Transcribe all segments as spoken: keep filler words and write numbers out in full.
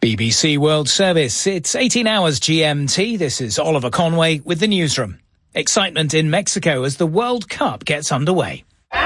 B B C World Service. It's eighteen hours G M T. This is Oliver Conway with the newsroom. Excitement in Mexico as the World Cup gets underway. The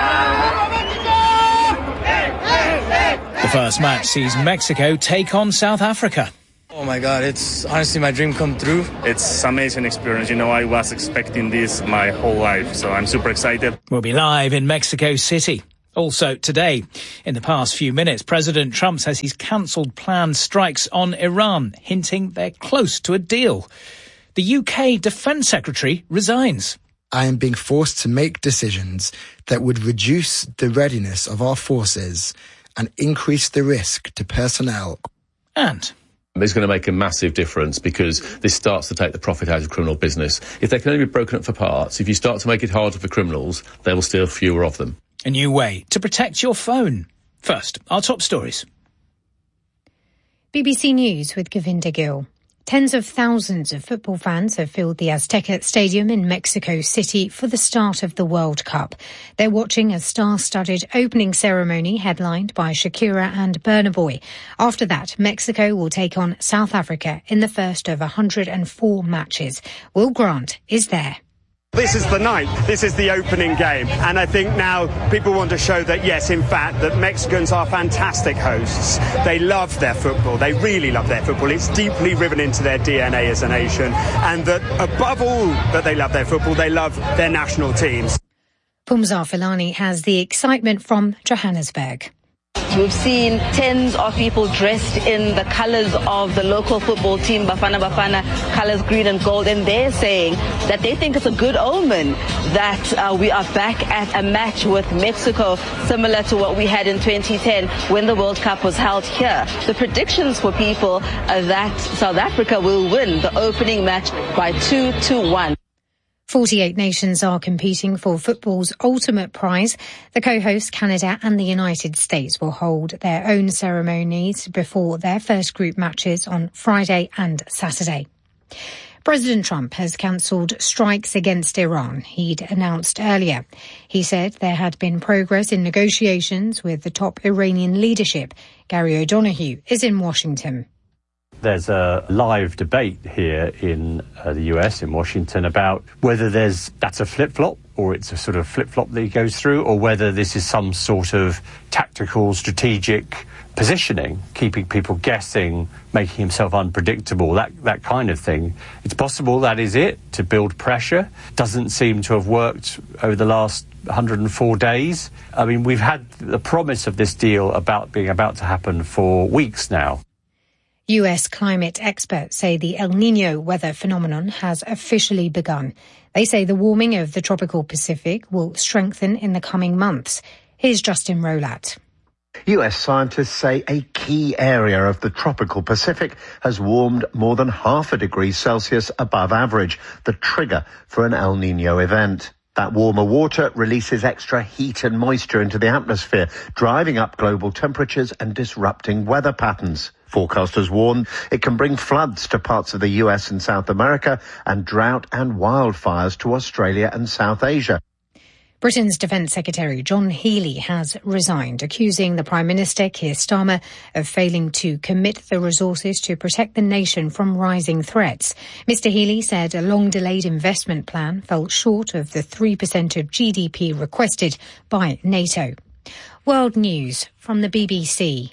first match sees Mexico take on South Africa. Oh my God, it's honestly my dream come true. It's an amazing experience. You know, I was expecting this my whole life, so I'm super excited. We'll be live in Mexico City. Also today, in the past few minutes, President Trump says he's cancelled planned strikes on Iran, hinting they're close to a deal. The U K Defence Secretary resigns. I am being forced to make decisions that would reduce the readiness of our forces and increase the risk to personnel. And it's going to make a massive difference because this starts to take the profit out of criminal business. If they can only be broken up for parts, if you start to make it harder for criminals, they will steal fewer of them. A new way to protect your phone. First, our top stories. B B C News with Govinda Gill. Tens of thousands of football fans have filled the Azteca Stadium in Mexico City for the start of the World Cup. They're watching a star-studded opening ceremony headlined by Shakira and Burna Boy. After that, Mexico will take on South Africa in the first of one hundred four matches. Will Grant is there. This is the night. This is the opening game. And I think now people want to show that, yes, in fact, that Mexicans are fantastic hosts. They love their football. They really love their football. It's deeply riven into their D N A as a nation. And that above all that they love their football, they love their national teams. Pumzar Filani has the excitement from Johannesburg. We've seen tens of people dressed in the colours of the local football team, Bafana Bafana, colours green and gold, and they're saying that they think it's a good omen that uh, we are back at a match with Mexico, similar to what we had in twenty ten when the World Cup was held here. The predictions for people are that South Africa will win the opening match by two to one. forty-eight nations are competing for football's ultimate prize. The co-hosts, Canada and the United States, will hold their own ceremonies before their first group matches on Friday and Saturday. President Trump has cancelled strikes against Iran he'd announced earlier. He said there had been progress in negotiations with the top Iranian leadership. Gary O'Donoghue is in Washington. There's a live debate here in uh, the U S, in Washington, about whether there's that's a flip-flop or it's a sort of flip-flop that he goes through, or whether this is some sort of tactical, strategic positioning, keeping people guessing, making himself unpredictable, that, that kind of thing. It's possible that is it, to build pressure. Doesn't seem to have worked over the last one hundred four days. I mean, we've had the promise of this deal about being about to happen for weeks now. U S climate experts say the El Niño weather phenomenon has officially begun. They say the warming of the tropical Pacific will strengthen in the coming months. Here's Justin Rolat. U S scientists say a key area of the tropical Pacific has warmed more than half a degree Celsius above average, the trigger for an El Niño event. That warmer water releases extra heat and moisture into the atmosphere, driving up global temperatures and disrupting weather patterns. Forecasters warn it can bring floods to parts of the U S and South America and drought and wildfires to Australia and South Asia. Britain's Defence Secretary John Healey has resigned, accusing the Prime Minister, Keir Starmer, of failing to commit the resources to protect the nation from rising threats. Mister Healey said a long-delayed investment plan fell short of the three percent of G D P requested by NATO. World News from the B B C.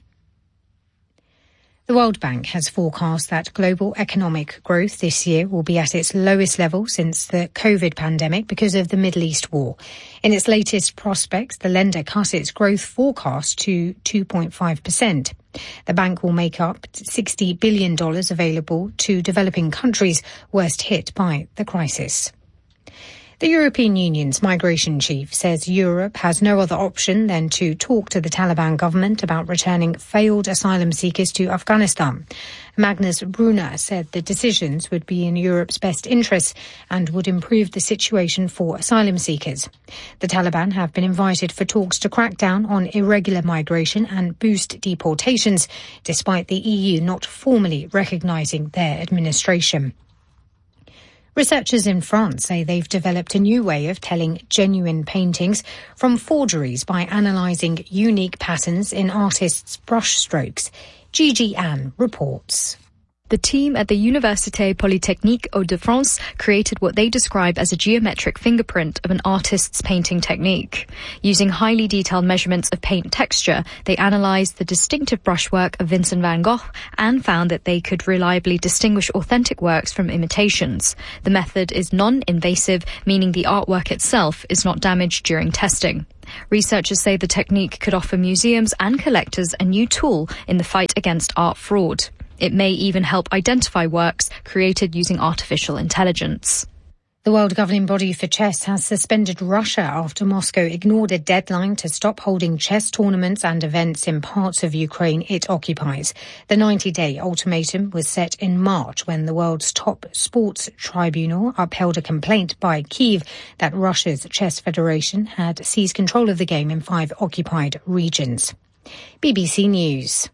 The World Bank has forecast that global economic growth this year will be at its lowest level since the COVID pandemic because of the Middle East war. In its latest prospects, the lender cut its growth forecast to two point five percent. The bank will make up sixty billion dollars available to developing countries worst hit by the crisis. The European Union's migration chief says Europe has no other option than to talk to the Taliban government about returning failed asylum seekers to Afghanistan. Magnus Brunner said the decisions would be in Europe's best interests and would improve the situation for asylum seekers. The Taliban have been invited for talks to crack down on irregular migration and boost deportations, despite the E U not formally recognising their administration. Researchers in France say they've developed a new way of telling genuine paintings from forgeries by analysing unique patterns in artists' brushstrokes. Gigi Ann reports. The team at the Université Polytechnique Hauts-de-France created what they describe as a geometric fingerprint of an artist's painting technique. Using highly detailed measurements of paint texture, they analysed the distinctive brushwork of Vincent van Gogh and found that they could reliably distinguish authentic works from imitations. The method is non-invasive, meaning the artwork itself is not damaged during testing. Researchers say the technique could offer museums and collectors a new tool in the fight against art fraud. It may even help identify works created using artificial intelligence. The World Governing Body for Chess has suspended Russia after Moscow ignored a deadline to stop holding chess tournaments and events in parts of Ukraine it occupies. The ninety-day ultimatum was set in March when the world's top sports tribunal upheld a complaint by Kyiv that Russia's chess federation had seized control of the game in five occupied regions. B B C News.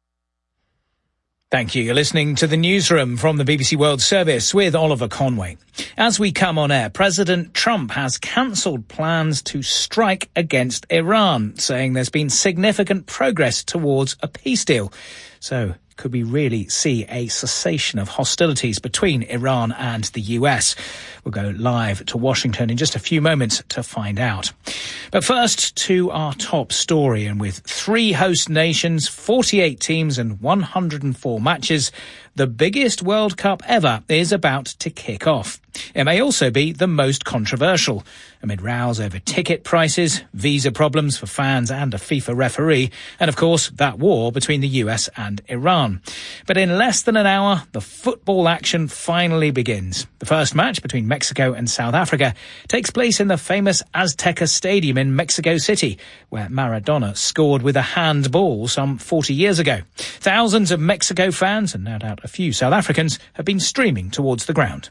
Thank you. You're listening to the newsroom from the B B C World Service with Oliver Conway. As we come on air, President Trump has cancelled plans to strike against Iran, saying there's been significant progress towards a peace deal. So, could we really see a cessation of hostilities between Iran and the U S? We'll go live to Washington in just a few moments to find out. But first, to our top story, and with three host nations, forty-eight teams and one hundred four matches, the biggest World Cup ever is about to kick off. It may also be the most controversial, amid rows over ticket prices, visa problems for fans and a FIFA referee, and of course that war between the U S and Iran. But in less than an hour, the football action finally begins. The first match between Mexico and South Africa takes place in the famous Azteca Stadium in Mexico City, where Maradona scored with a handball some forty years ago. Thousands of Mexico fans, and no doubt a few South Africans, have been streaming towards the ground.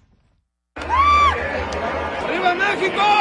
¡Viva México!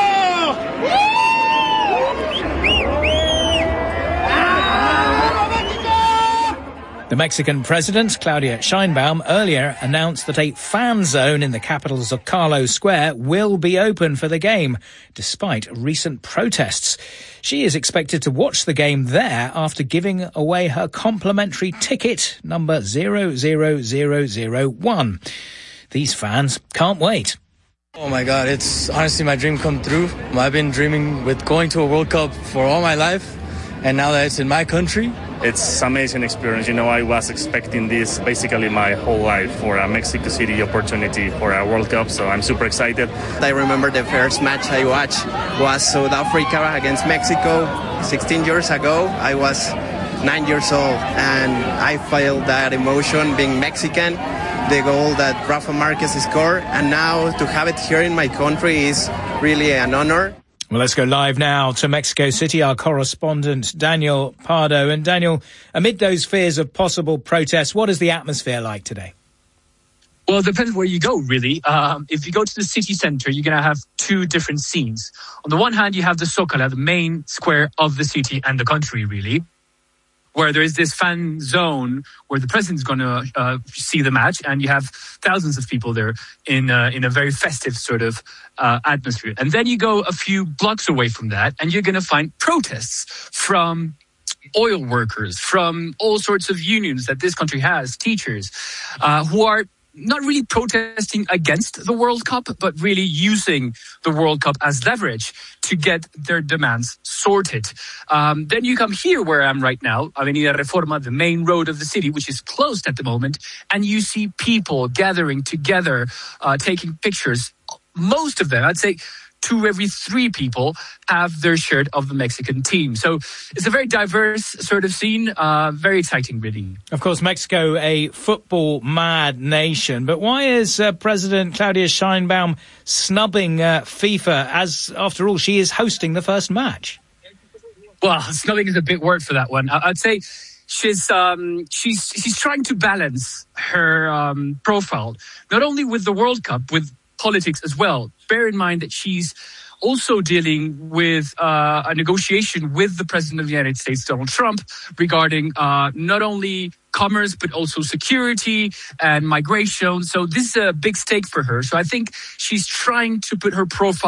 The Mexican president, Claudia Sheinbaum, earlier announced that a fan zone in the capital's Zocalo Square will be open for the game, despite recent protests. She is expected to watch the game there after giving away her complimentary ticket, number zero zero zero zero one. These fans can't wait. Oh my God, it's honestly my dream come true. I've been dreaming with going to a World Cup for all my life, and now that it's in my country, it's an amazing experience. You know, I was expecting this basically my whole life for a Mexico City opportunity for a World Cup, so I'm super excited. I remember the first match I watched was South Africa against Mexico sixteen years ago. I was nine years old, and I felt that emotion being Mexican, the goal that Rafa Marquez scored, and now to have it here in my country is really an honor. Well, let's go live now to Mexico City, our correspondent Daniel Pardo. And Daniel, amid those fears of possible protests, what is the atmosphere like today? Well, it depends where you go, really. Um, if you go to the city center, you're going to have two different scenes. On the one hand, you have the Zocalo, the main square of the city and the country, really, where there is this fan zone where the president's going to uh, see the match, and you have thousands of people there in uh, in a very festive sort of uh, atmosphere. And then you go a few blocks away from that, and you're going to find protests from oil workers, from all sorts of unions that this country has, teachers, uh, who are not really protesting against the World Cup, but really using the World Cup as leverage to get their demands sorted. Um, then you come here where I am right now, Avenida Reforma, the main road of the city, which is closed at the moment, and you see people gathering together, uh, taking pictures. Most of them, I'd say two every three people, have their shirt of the Mexican team. So it's a very diverse sort of scene, uh, very exciting, really. Of course, Mexico, a football-mad nation. But why is uh, President Claudia Sheinbaum snubbing uh, FIFA as, after all, she is hosting the first match? Well, snubbing is a big word for that one. I'd say she's um, she's she's trying to balance her um, profile, not only with the World Cup, with politics as well. Bear in mind that she's also dealing with uh, a negotiation with the President of the United States, Donald Trump, regarding uh, not only commerce, but also security and migration. So this is a big stake for her. So I think she's trying to put her profile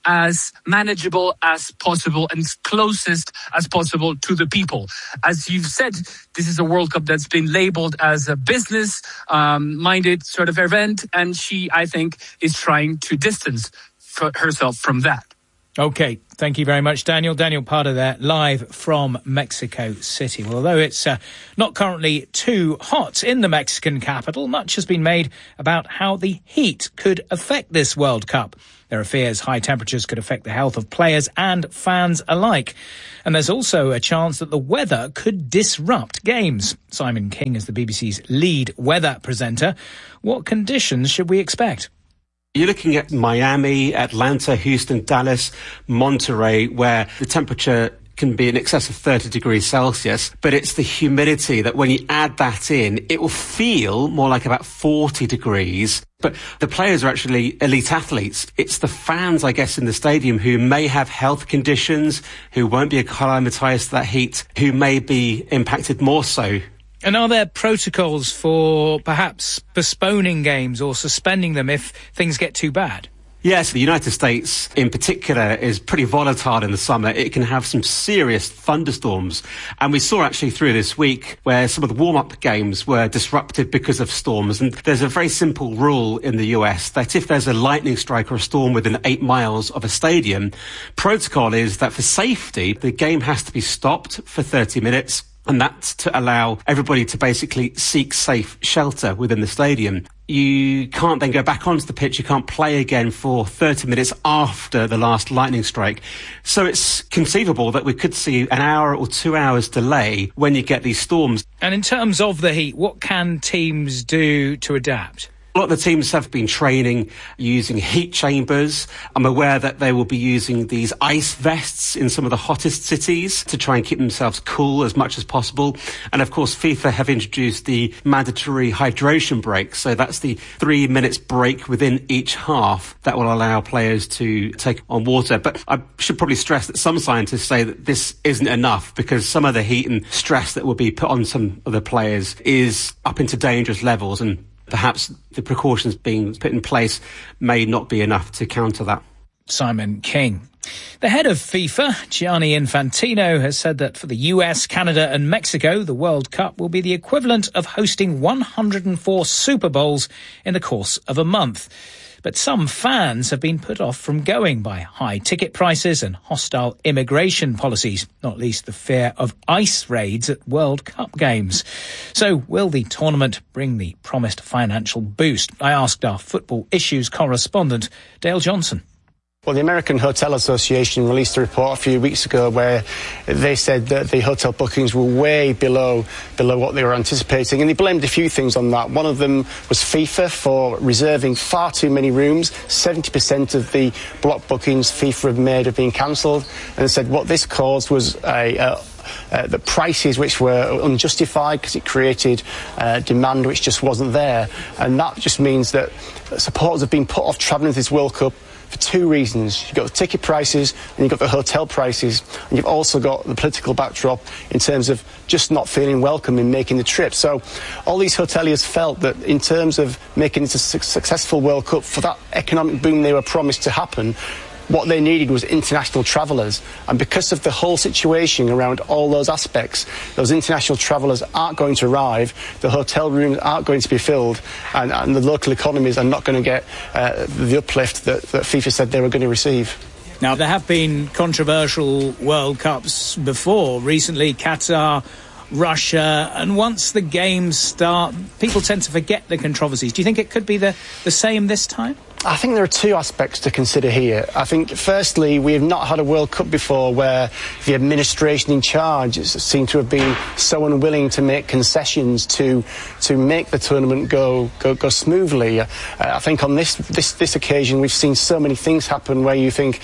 as manageable as possible and closest as possible to the people. As you've said, this is a World Cup that's been labeled as a business um, minded sort of event, and she, I think, is trying to distance f- herself from that. OK, thank you very much, Daniel. Daniel Pardo there, live from Mexico City. Well, although it's uh, not currently too hot in the Mexican capital, much has been made about how the heat could affect this World Cup. There are fears high temperatures could affect the health of players and fans alike. And there's also a chance that the weather could disrupt games. Simon King is the B B C's lead weather presenter. What conditions should we expect? You're looking at Miami, Atlanta, Houston, Dallas, Monterey, where the temperature can be in excess of thirty degrees Celsius, but it's the humidity that when you add that in, it will feel more like about forty degrees. But the players are actually elite athletes. It's the fans, I guess, in the stadium who may have health conditions, who won't be acclimatised to that heat, who may be impacted more so. And are there protocols for perhaps postponing games or suspending them if things get too bad? Yes, the United States in particular is pretty volatile in the summer. It can have some serious thunderstorms. And we saw actually through this week where some of the warm-up games were disrupted because of storms. And there's a very simple rule in the U S that if there's a lightning strike or a storm within eight miles of a stadium, protocol is that for safety, the game has to be stopped for thirty minutes. And that's to allow everybody to basically seek safe shelter within the stadium. You can't then go back onto the pitch. You can't play again for thirty minutes after the last lightning strike. So it's conceivable that we could see an hour or two hours delay when you get these storms. And in terms of the heat, what can teams do to adapt? A lot of the teams have been training using heat chambers. I'm aware that they will be using these ice vests in some of the hottest cities to try and keep themselves cool as much as possible. And of course, FIFA have introduced the mandatory hydration break. So that's the three minutes break within each half that will allow players to take on water. But I should probably stress that some scientists say that this isn't enough because some of the heat and stress that will be put on some of the players is up into dangerous levels, and perhaps the precautions being put in place may not be enough to counter that. Simon King. The head of FIFA, Gianni Infantino, has said that for the U S, Canada and Mexico, the World Cup will be the equivalent of hosting one hundred four Super Bowls in the course of a month. But some fans have been put off from going by high ticket prices and hostile immigration policies, not least the fear of ICE raids at World Cup games. So will the tournament bring the promised financial boost? I asked our football issues correspondent, Dale Johnson. Well, the American Hotel Association released a report a few weeks ago where they said that the hotel bookings were way below below what they were anticipating, and they blamed a few things on that. One of them was FIFA for reserving far too many rooms. seventy percent of the block bookings FIFA have made have been cancelled, and they said what this caused was a... a Uh, the prices which were unjustified because it created uh, demand which just wasn't there, and that just means that supporters have been put off travelling to this World Cup for two reasons. You've got the ticket prices and you've got the hotel prices, and you've also got the political backdrop in terms of just not feeling welcome in making the trip. So all these hoteliers felt that in terms of making it a su- successful World Cup, for that economic boom they were promised to happen, what they needed was international travellers. And because of the whole situation around all those aspects, those international travellers aren't going to arrive, the hotel rooms aren't going to be filled, and, and the local economies are not going to get uh, the uplift that, that FIFA said they were going to receive. Now, there have been controversial World Cups before, recently Qatar, Russia, and once the games start, people tend to forget the controversies. Do you think it could be the, the same this time? I think there are two aspects to consider here. I think, firstly, we have not had a World Cup before where the administration in charge seemed to have been so unwilling to make concessions to to make the tournament go go, go smoothly. Uh, I think on this, this this occasion we've seen so many things happen where you think,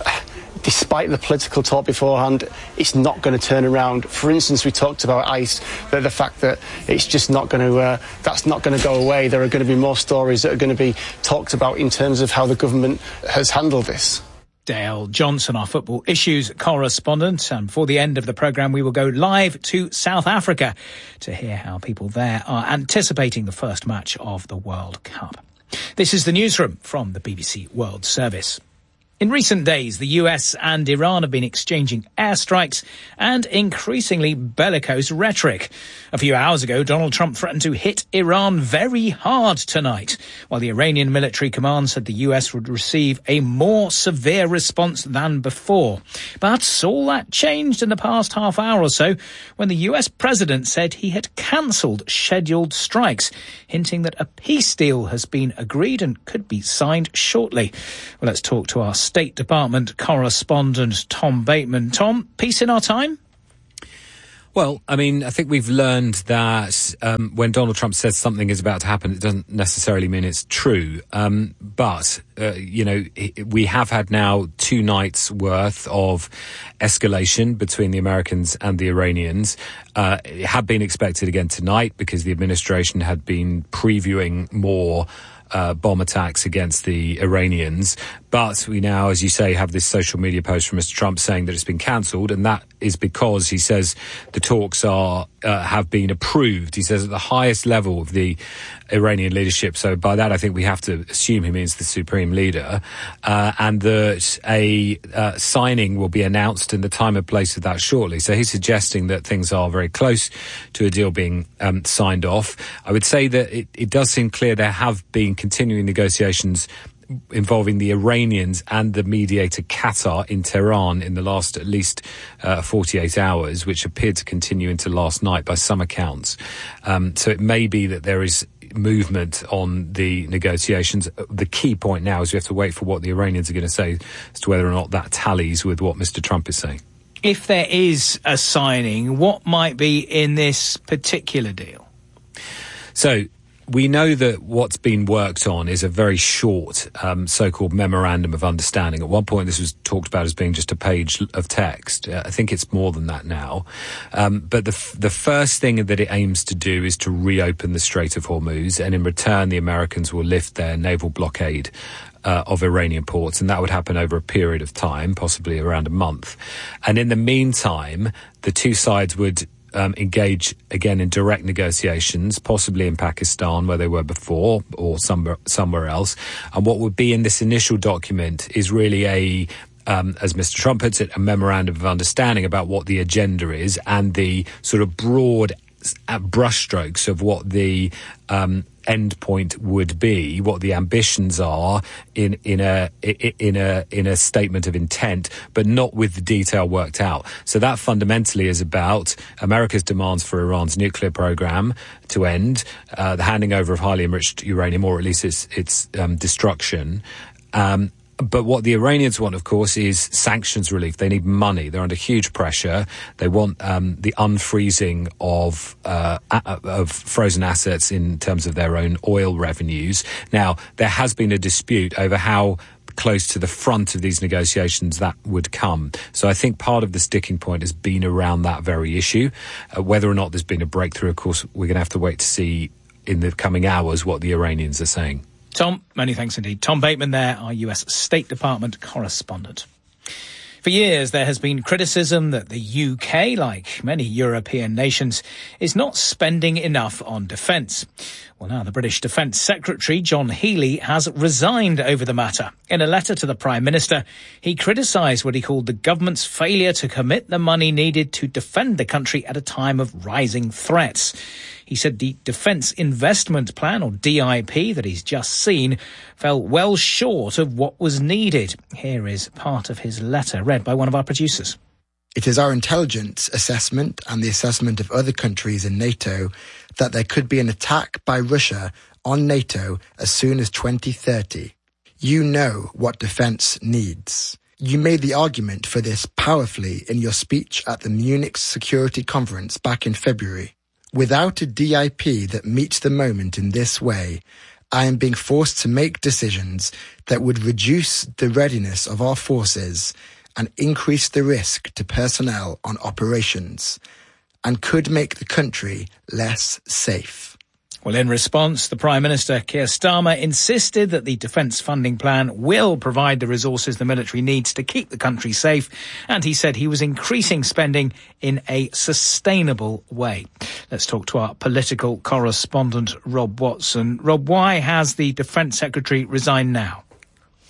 despite the political talk beforehand, it's not going to turn around. For instance, we talked about ICE, the, the fact that it's just not going to, uh, that's not going to go away. There are going to be more stories that are going to be talked about in terms of how the government has handled this. Dale Johnson, our football issues correspondent. And before the end of the programme, we will go live to South Africa to hear how people there are anticipating the first match of the World Cup. This is the newsroom from the B B C World Service. In recent days, the U S and Iran have been exchanging airstrikes and increasingly bellicose rhetoric. A few hours ago, Donald Trump threatened to hit Iran very hard tonight, while the Iranian military command said the U S would receive a more severe response than before. But all that changed in the past half hour or so when the U S president said he had cancelled scheduled strikes, hinting that a peace deal has been agreed and could be signed shortly. Well, let's talk to our State Department correspondent Tom Bateman. Tom, peace in our time? Well, I mean, I think we've learned that um, when Donald Trump says something is about to happen, it doesn't necessarily mean it's true. Um, but, uh, you know, we have had now two nights worth of escalation between the Americans and the Iranians. Uh, it had been expected again tonight because the administration had been previewing more Uh, bomb attacks against the Iranians. But we now, as you say, have this social media post from Mister Trump saying that it's been cancelled, and that is because he says the talks are uh, have been approved. He says at the highest level of the Iranian leadership. So by that, I think we have to assume he means the supreme leader, uh, and that a uh, signing will be announced in the time and place of that shortly. So he's suggesting that things are very close to a deal being um, signed off. I would say that it, it does seem clear there have been continuing negotiations involving the Iranians and the mediator Qatar in Tehran in the last at least uh, forty-eight hours, which appeared to continue into last night by some accounts. Um, so it may be that there is movement on the negotiations. The key point now is we have to wait for what the Iranians are going to say as to whether or not that tallies with what Mister Trump is saying. If there is a signing, what might be in this particular deal? So we know that what's been worked on is a very short um, so-called memorandum of understanding. At one point, this was talked about as being just a page of text. Uh, I think it's more than that now. Um, but the, f- the first thing that it aims to do is to reopen the Strait of Hormuz, and in return, the Americans will lift their naval blockade Uh, of Iranian ports, and that would happen over a period of time, possibly around a month. And in the meantime, the two sides would um, engage again in direct negotiations, possibly in Pakistan where they were before, or somewhere, somewhere else. And what would be in this initial document is really a Um, as Mister Trump puts it, a memorandum of understanding about what the agenda is and the sort of broad uh, brushstrokes of what the um, end point would be, what the ambitions are in in a in a in a statement of intent, but not with the detail worked out. So that fundamentally is about America's demands for Iran's nuclear program to end, uh, the handing over of highly enriched uranium, or at least its its um, destruction. Um, But what the Iranians want, of course, is sanctions relief. They need money. They're under huge pressure. They want um, the unfreezing of uh, of frozen assets in terms of their own oil revenues. Now, there has been a dispute over how close to the front of these negotiations that would come. So I think part of the sticking point has been around that very issue. Uh, whether or not there's been a breakthrough, of course, we're going to have to wait to see in the coming hours what the Iranians are saying. Tom, many thanks indeed. Tom Bateman there, our U S State Department correspondent. For years, there has been criticism that the U K, like many European nations, is not spending enough on defence. Well, now the British Defence Secretary, John Healey, has resigned over the matter. In a letter to the Prime Minister, he criticised what he called the government's failure to commit the money needed to defend the country at a time of rising threats. He said the Defence Investment Plan, or D I P, that he's just seen, fell well short of what was needed. Here is part of his letter, read by one of our producers. It is our intelligence assessment and the assessment of other countries in NATO that there could be an attack by Russia on NATO as soon as twenty thirty. You know what defence needs. You made the argument for this powerfully in your speech at the Munich Security Conference back in February. Without a D I P that meets the moment in this way, I am being forced to make decisions that would reduce the readiness of our forces and increase the risk to personnel on operations, and could make the country less safe. Well, in response, the Prime Minister, Keir Starmer, insisted that the defence funding plan will provide the resources the military needs to keep the country safe, and he said he was increasing spending in a sustainable way. Let's talk to our political correspondent, Rob Watson. Rob, why has the Defence Secretary resigned now?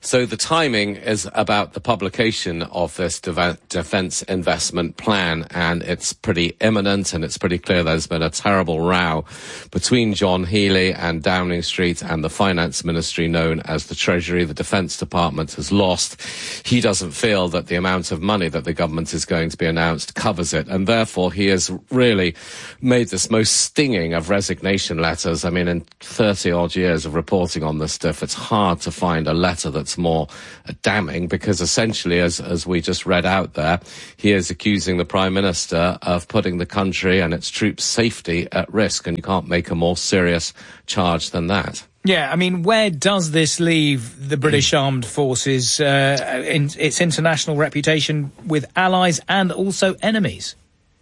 So the timing is about the publication of this de- defence investment plan, and it's pretty imminent, and it's pretty clear there's been a terrible row between John Healey and Downing Street and the Finance Ministry known as the Treasury. The Defence Department has lost. He doesn't feel that the amount of money that the government is going to be announced covers it, and therefore he has really made this most stinging of resignation letters. I mean, in thirty odd years of reporting on this stuff, it's hard to find a letter that's more damning, because essentially, as as we just read out there, he is accusing the Prime Minister of putting the country and its troops' safety at risk, and you can't make a more serious charge than that. Yeah, I mean, where does this leave the British Armed Forces, uh, in its international reputation with allies and also enemies?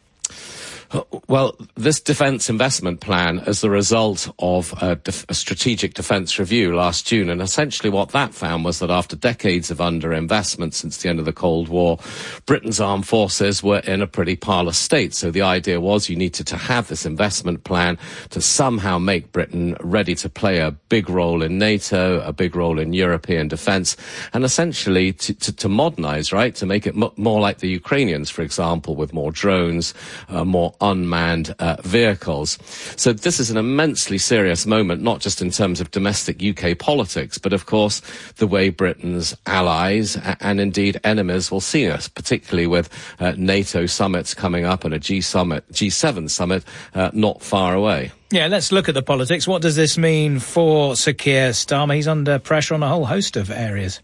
Well, this defence investment plan is the result of a, def- a strategic defence review last June, and essentially what that found was that after decades of underinvestment since the end of the Cold War, Britain's armed forces were in a pretty parlous state. So the idea was you needed to have this investment plan to somehow make Britain ready to play a big role in NATO, a big role in European defence, and essentially to, to, to modernise, right, to make it m- more like the Ukrainians, for example, with more drones, uh, more unmanned uh, vehicles. So this is an immensely serious moment, not just in terms of domestic U K politics, but of course the way Britain's allies and indeed enemies will see us, particularly with uh, NATO summits coming up and a G summit, G seven summit uh, not far away. Yeah, let's look at the politics. What does this mean for Sir Keir Starmer? He's under pressure on a whole host of areas.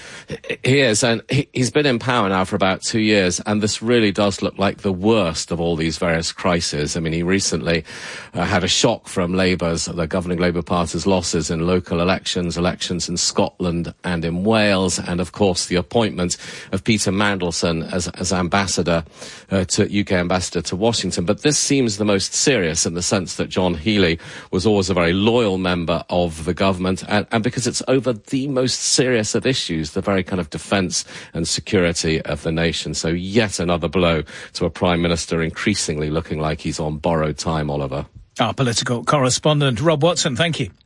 He is, and he, he's been in power now for about two years, and this really does look like the worst of all these various crises. I mean, he recently uh, had a shock from Labour's, the governing Labour Party's losses in local elections, elections in Scotland and in Wales, and of course the appointment of Peter Mandelson as, as ambassador uh, to U K ambassador to Washington. But this seems the most serious in the sense that John Healey was always a very loyal member of the government, and, and because it's over the most serious of issues, the very kind of defence and security of the nation. So yet another blow to a Prime Minister increasingly looking like he's on borrowed time, Oliver. Our political correspondent, Rob Watson, thank you.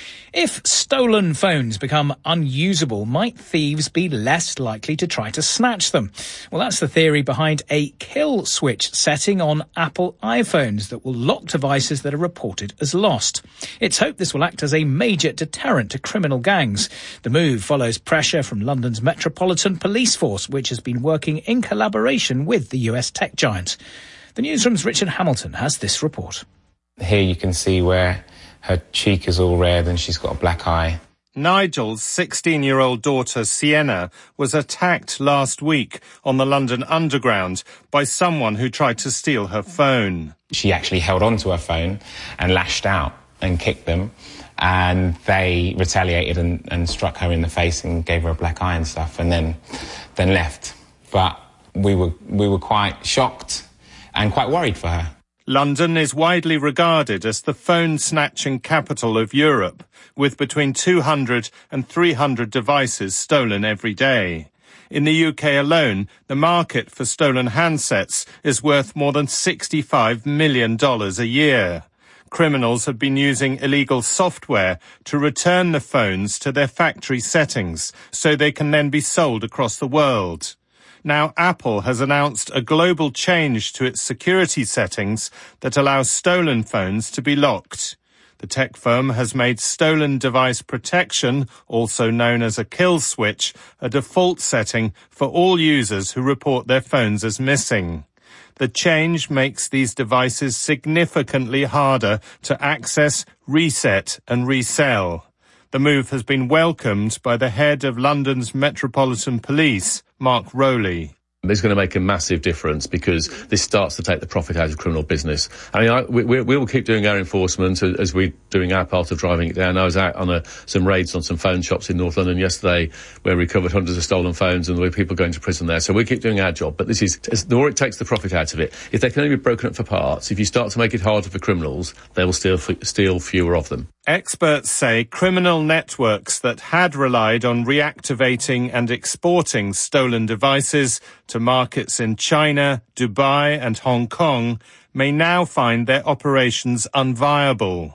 If stolen phones become unusable, might thieves be less likely to try to snatch them? Well, that's the theory behind a kill switch setting on Apple iPhones that will lock devices that are reported as lost. It's hoped this will act as a major deterrent to criminal gangs. The move follows pressure from London's Metropolitan Police Force, which has been working in collaboration with the U S tech giant. The newsroom's Richard Hamilton has this report. Here you can see where her cheek is all red and she's got a black eye. Nigel's sixteen-year-old daughter, Sienna, was attacked last week on the London Underground by someone who tried to steal her phone. She actually held on to her phone and lashed out and kicked them, and they retaliated and, and struck her in the face and gave her a black eye and stuff, and then then left. But we were we were quite shocked and quite worried for her. London is widely regarded as the phone-snatching capital of Europe, with between two hundred and three hundred devices stolen every day. In the U K alone, the market for stolen handsets is worth more than sixty-five million dollars a year. Criminals have been using illegal software to return the phones to their factory settings, so they can then be sold across the world. Now, Apple has announced a global change to its security settings that allows stolen phones to be locked. The tech firm has made stolen device protection, also known as a kill switch, a default setting for all users who report their phones as missing. The change makes these devices significantly harder to access, reset and resell. The move has been welcomed by the head of London's Metropolitan Police, Mark Rowley. It's going to make a massive difference because this starts to take the profit out of criminal business. I mean, I, we, we will keep doing our enforcement as we're doing our part of driving it down. I was out on a, some raids on some phone shops in North London yesterday where we recovered hundreds of stolen phones and there were people going to prison there. So we keep doing our job. But this is, the more it takes the profit out of it, if they can only be broken up for parts, if you start to make it harder for criminals, they will steal, steal fewer of them. Experts say criminal networks that had relied on reactivating and exporting stolen devices to markets in China, Dubai and Hong Kong may now find their operations unviable.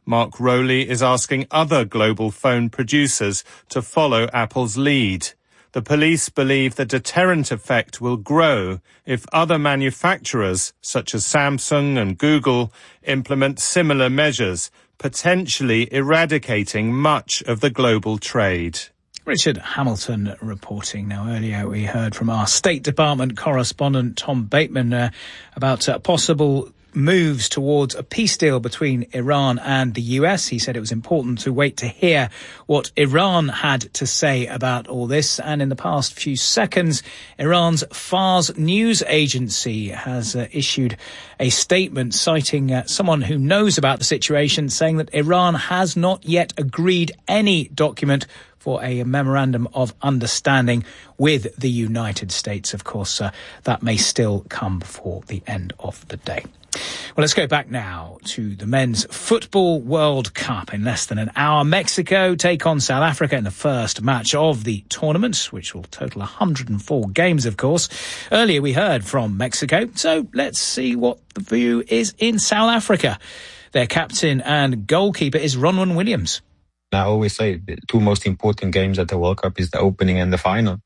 Mark Rowley is asking other global phone producers to follow Apple's lead. The police believe the deterrent effect will grow if other manufacturers, such as Samsung and Google, implement similar measures, potentially eradicating much of the global trade. Richard Hamilton reporting. Now, earlier we heard from our State Department correspondent Tom Bateman uh, about uh, possible moves towards a peace deal between Iran and the U S. He said it was important to wait to hear what Iran had to say about all this. And in the past few seconds, Iran's Fars news agency has uh, issued a statement citing uh, someone who knows about the situation, saying that Iran has not yet agreed any document for a memorandum of understanding with the United States. Of course, uh, that may still come before the end of the day. Well, let's go back now to the Men's Football World Cup. In less than an hour, Mexico take on South Africa in the first match of the tournament, which will total one hundred four games, of course. Earlier we heard from Mexico, so let's see what the view is in South Africa. Their captain and goalkeeper is Ronwen Williams. I always say the two most important games at the World Cup is the opening and the final.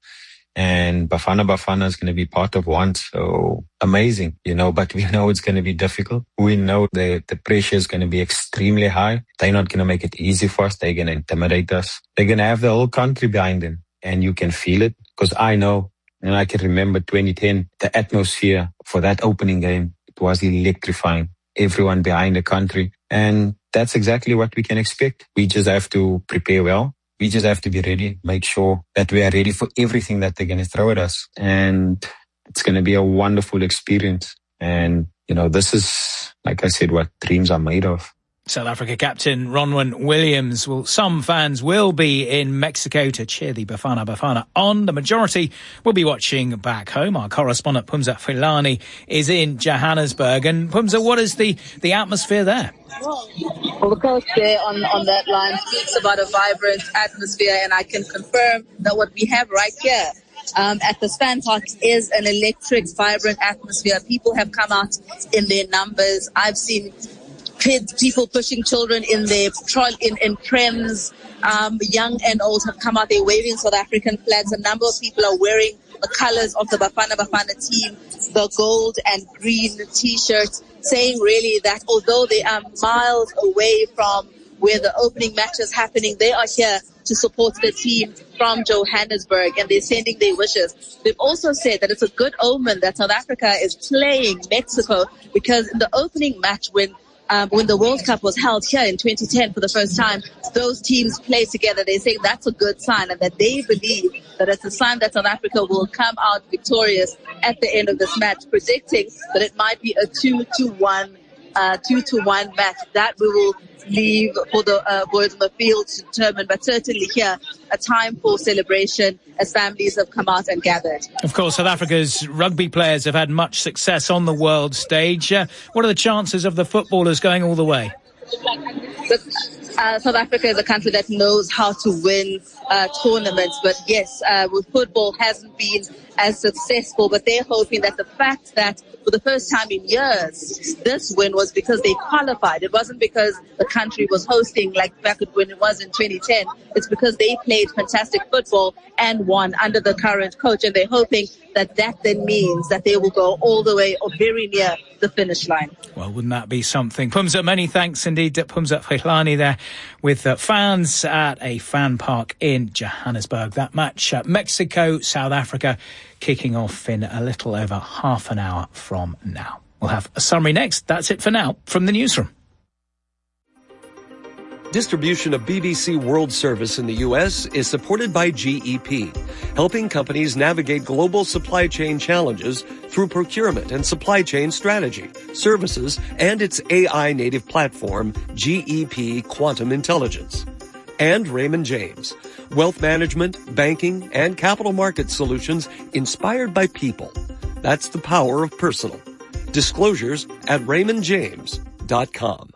And Bafana Bafana is going to be part of one. So amazing, you know, but we know it's going to be difficult. We know the, the pressure is going to be extremely high. They're not going to make it easy for us. They're going to intimidate us. They're going to have the whole country behind them, and you can feel it, because I know, and I can remember twenty ten, the atmosphere for that opening game, it was electrifying. Everyone behind the country. And that's exactly what we can expect. We just have to prepare well. We just have to be ready, make sure that we are ready for everything that they're going to throw at us. And it's going to be a wonderful experience. And, you know, this is, like I said, what dreams are made of. South Africa captain Ronwen Williams. Well, some fans will be in Mexico to cheer the Bafana Bafana on. The majority will be watching back home. Our correspondent Phumza Philani is in Johannesburg. And Phumza, what is the, the atmosphere there? Well, the coach there on, on that line speaks about a vibrant atmosphere, and I can confirm that what we have right here um, at the Span Park is an electric, vibrant atmosphere. People have come out in their numbers. I've seen kids, people pushing children in their tro- in, in prems. Um, young and old have come out. They're waving South African flags. A number of people are wearing the colors of the Bafana Bafana team, the gold and green T-shirts, saying really that although they are miles away from where the opening match is happening, they are here to support the team from Johannesburg, and they're sending their wishes. They've also said that it's a good omen that South Africa is playing Mexico, because in the opening match when Um, when the World Cup was held here in twenty ten for the first time, those teams played together. They're saying that's a good sign, and that they believe that it's a sign that South Africa will come out victorious at the end of this match, predicting that it might be a two to one, uh, two to one match. That we will leave for the uh, boys on the field to determine, but certainly here a time for celebration as families have come out and gathered. Of course, South Africa's rugby players have had much success on the world stage. Uh, what are the chances of the footballers going all the way? But, uh, South Africa is a country that knows how to win uh, tournaments, but yes, uh, with football hasn't been as successful, but they're hoping that the fact that for the first time in years, this win was because they qualified. It wasn't because the country was hosting like back when it was in twenty ten. It's because they played fantastic football and won under the current coach, and they're hoping that that then means that they will go all the way or very near the finish line. Well, wouldn't that be something? Phumza, many thanks indeed to Phumza Philani there with uh, fans at a fan park in Johannesburg. That match, uh, Mexico, South Africa, kicking off in a little over half an hour from now. We'll have a summary next. That's it for now from the newsroom. Distribution of B B C World Service in the U S is supported by G E P, helping companies navigate global supply chain challenges through procurement and supply chain strategy, services, and its A I-native platform, G E P Quantum Intelligence. And Raymond James, wealth management, banking, and capital market solutions inspired by people. That's the power of personal. Disclosures at raymond james dot com.